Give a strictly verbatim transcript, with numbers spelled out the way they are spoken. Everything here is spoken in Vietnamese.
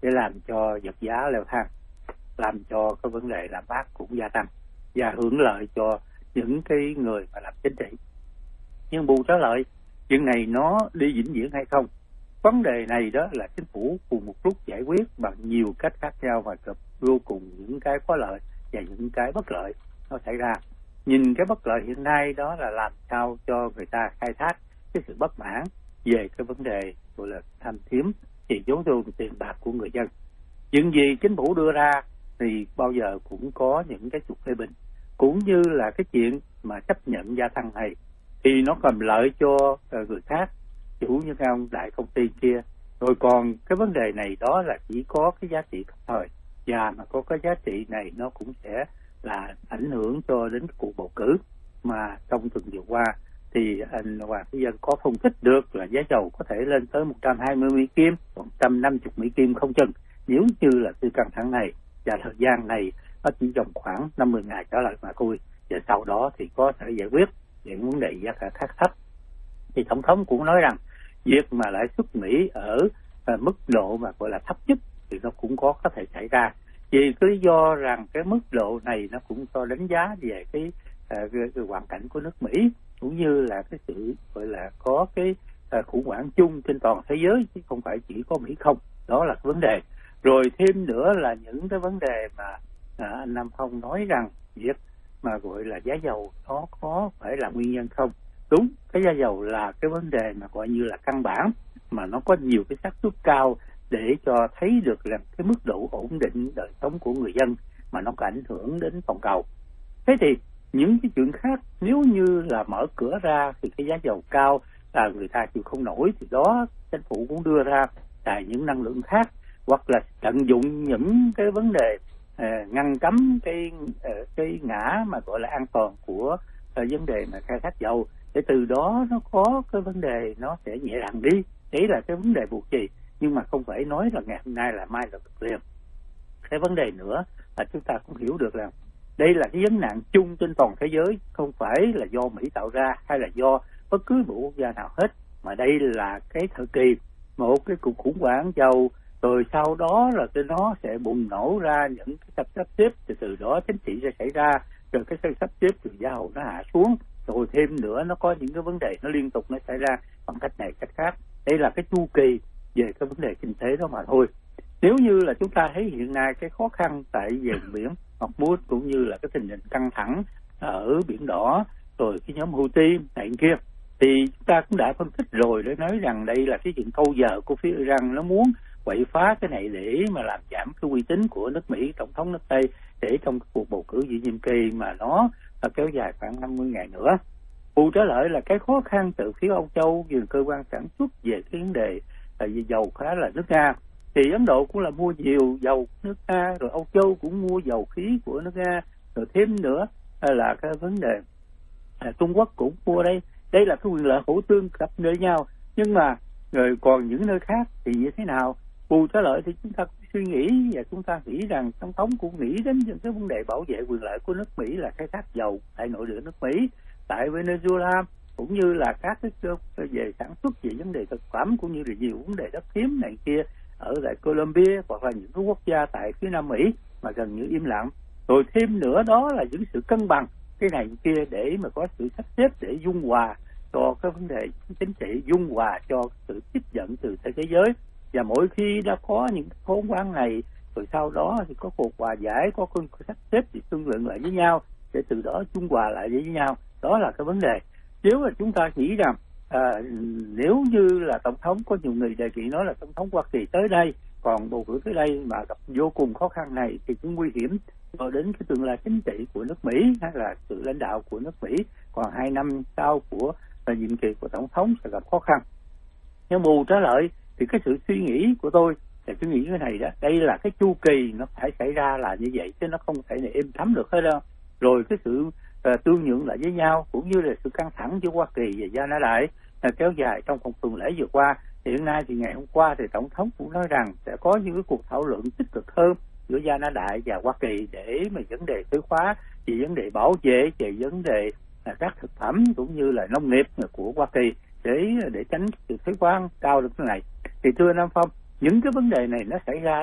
để làm cho vật giá leo thang, làm cho cái vấn đề lạm phát cũng gia tăng và hưởng lợi cho những cái người mà làm chính trị. Nhưng bù trở lại, chuyện này nó đi vĩnh viễn hay không? Vấn đề này đó là chính phủ cùng một lúc giải quyết bằng nhiều cách khác nhau và gặp vô cùng những cái có lợi và những cái bất lợi nó xảy ra. Nhìn cái bất lợi hiện nay đó là làm sao cho người ta khai thác cái sự bất mãn về cái vấn đề gọi là tham thiếm thì vốn thu tiền bạc của người dân. Những gì chính phủ đưa ra thì bao giờ cũng có những cái trục phê bình, cũng như là cái chuyện mà chấp nhận gia tăng này thì nó cầm lợi cho người khác, chủ những ông đại công ty kia. Rồi còn cái vấn đề này đó là chỉ có cái giá trị cấp thời, và mà có cái giá trị này nó cũng sẽ là ảnh hưởng cho đến cuộc bầu cử. Mà trong tuần vừa qua thì anh Hoàng Thế Dân có phân tích được là giá dầu có thể lên tới một trăm hai mươi Mỹ Kim, một trăm năm mươi Mỹ Kim không chừng, nếu như là sự căng thẳng này và thời gian này nó chỉ trong khoảng năm mươi ngày trở lại mà thôi, và sau đó thì có thể giải quyết những vấn đề giá cả khác thấp. Thì tổng thống cũng nói rằng việc mà lãi suất Mỹ ở à, mức độ mà gọi là thấp nhất thì nó cũng có có thể xảy ra, vì cái lý do rằng cái mức độ này nó cũng cho đánh giá về cái, à, cái, cái hoàn cảnh của nước Mỹ, cũng như là cái sự gọi là có cái à, khủng hoảng chung trên toàn thế giới chứ không phải chỉ có Mỹ không. Đó là cái vấn đề. Rồi thêm nữa là những cái vấn đề mà à, anh Nam Phong nói rằng việc mà gọi là giá dầu nó có phải là nguyên nhân không? Đúng, cái giá dầu là cái vấn đề mà gọi như là căn bản, mà nó có nhiều cái xác suất cao để cho thấy được là cái mức độ ổn định đời sống của người dân mà nó có ảnh hưởng đến toàn cầu. Thế thì những cái chuyện khác nếu như là mở cửa ra thì cái giá dầu cao là người ta chịu không nổi, thì đó chính phủ cũng đưa ra tại những năng lượng khác, hoặc là tận dụng những cái vấn đề à, ngăn cấm cái cái ngã mà gọi là an toàn của à, vấn đề mà khai thác dầu, để từ đó nó có cái vấn đề nó sẽ nhẹ dần đi. Đấy là cái vấn đề buộc gì, nhưng mà không phải nói là ngày hôm nay là mai là thực liền. Cái vấn đề nữa là chúng ta cũng hiểu được là đây là cái vấn nạn chung trên toàn thế giới, không phải là do Mỹ tạo ra hay là do bất cứ một quốc gia nào hết, mà đây là cái thời kỳ một cái cuộc khủng hoảng dầu, rồi sau đó là cái nó sẽ bùng nổ ra những cái sắp sắp xếp, từ từ đó chính trị sẽ xảy ra, rồi cái sắp xếp từ giá dầu nó hạ xuống, rồi thêm nữa nó có những cái vấn đề nó liên tục nó xảy ra bằng cách này cách khác. Đây là cái chu kỳ về cái vấn đề kinh tế đó mà thôi. Nếu như là chúng ta thấy hiện nay cái khó khăn tại vùng biển Hormuz, cũng như là cái tình hình căng thẳng ở Biển Đỏ, rồi cái nhóm Houthi này kia, thì chúng ta cũng đã phân tích rồi để nói rằng đây là cái chuyện câu giờ của phía Iran, nó muốn quậy phá cái này để mà làm giảm cái uy tín của nước Mỹ, tổng thống nước Tây, để trong cái cuộc bầu cử giữa nhiệm kỳ mà nó kéo dài khoảng năm mươi ngày nữa. Bù trở lại là cái khó khăn từ phía Âu Châu về cơ quan sản xuất về cái vấn đề là về dầu khá là nước Nga, thì Ấn Độ cũng là mua nhiều dầu nước Nga, rồi Âu Châu cũng mua dầu khí của nước Nga, rồi thêm nữa là cái vấn đề là Trung Quốc cũng mua đây. Đây là cái quyền lợi hữu tương cặp nơi nhau, nhưng mà rồi còn những nơi khác thì như thế nào? Bù trở lại thì chúng ta suy nghĩ, và chúng ta nghĩ rằng tổng thống cũng nghĩ đến những cái vấn đề bảo vệ quyền lợi của nước Mỹ là khai thác dầu tại nội địa nước Mỹ, tại Venezuela, cũng như là các cái về sản xuất về vấn đề thực phẩm, cũng như là nhiều vấn đề đất hiếm này kia ở tại Colombia, hoặc là những cái quốc gia tại phía Nam Mỹ mà gần như im lặng. Rồi thêm nữa đó là những sự cân bằng cái này kia để mà có sự sắp xếp để dung hòa cho cái vấn đề chính trị, dung hòa cho sự tiếp dẫn từ thế giới. Và mỗi khi đã có những khốn quan này, rồi sau đó thì có cuộc hòa giải, có cuộc sắp xếp thì thương lượng lại với nhau, để từ đó dung hòa lại với nhau. Đó là cái vấn đề. Nếu mà chúng ta nghĩ rằng à, nếu như là tổng thống, có nhiều người đề nghị nói là tổng thống Hoa Kỳ tới đây, còn bầu cử tới đây mà gặp vô cùng khó khăn này thì cũng nguy hiểm cho đến cái tương lai chính trị của nước Mỹ, hay là sự lãnh đạo của nước Mỹ. Còn hai năm sau của là nhiệm kỳ của tổng thống sẽ gặp khó khăn. Nhưng bù trở lại thì cái sự suy nghĩ của tôi là suy nghĩ cái này đó, đây là cái chu kỳ nó phải xảy ra là như vậy, chứ nó không thể này êm thấm được hết đâu. Rồi cái sự uh, tương nhượng lại với nhau, cũng như là sự căng thẳng giữa Hoa Kỳ và Gia Na Đại uh, kéo dài trong một tuần lễ vừa qua. Thì hiện nay thì ngày hôm qua thì tổng thống cũng nói rằng sẽ có những cái cuộc thảo luận tích cực hơn giữa Gia Na Đại và Hoa Kỳ để mà vấn đề thuế khóa, về vấn đề bảo vệ, về vấn đề uh, các thực phẩm cũng như là nông nghiệp của Hoa Kỳ, để để tránh sự thuế quan cao được thế này. Thì thưa Nam Phong, những cái vấn đề này nó xảy ra